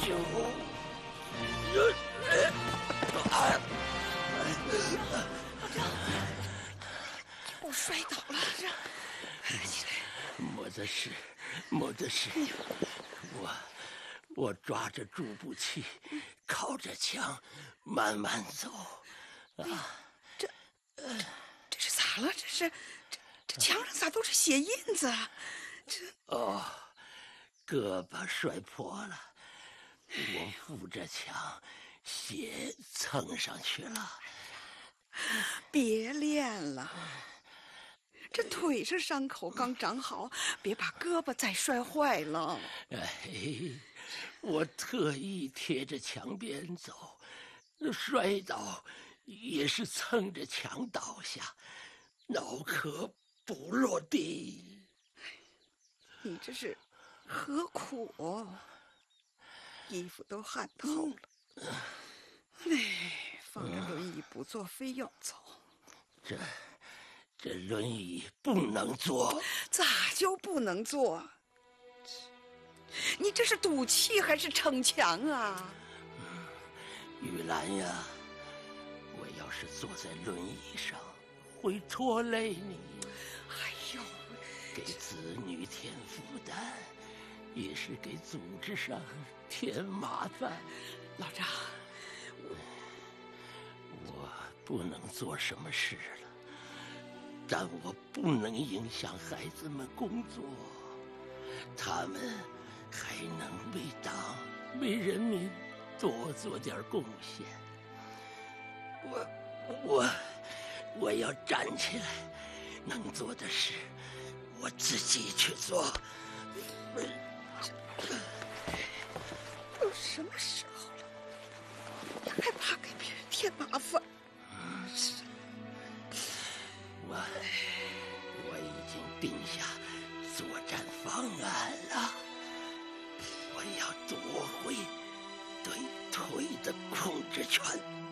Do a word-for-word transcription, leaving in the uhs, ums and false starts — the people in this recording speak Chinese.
救！ 我摔倒了，这起来。 没得事，没得事。我我抓着助步器，靠着墙，慢慢走。啊， 这这是咋了？这是这这墙上咋都是血印子啊？这哦，胳膊摔破了，我扶着墙，血蹭上去了。 别练了，这腿上伤口刚长好，别把胳膊再摔坏了。 哎，我特意贴着墙边走，摔倒也是蹭着墙倒下，脑壳不落地。 你这是何苦哦？衣服都汗透了。哎，放着轮椅不坐，非要走。 这这轮椅不能坐。 咋就不能坐？你这是赌气还是逞强啊？ 玉兰呀，我要是坐在轮椅上，会拖累你。 哎呦， 给子女添负担，也是给组织上添麻烦。 老张， 我不能做什么事了，但我不能影响孩子们工作，他们还能为党、为人民多做点贡献。我我我要站起来，能做的事我自己去做。 都什么时候了，你还怕给别人添麻烦？ 我我已经定下作战方案了，我要夺回对腿的控制权。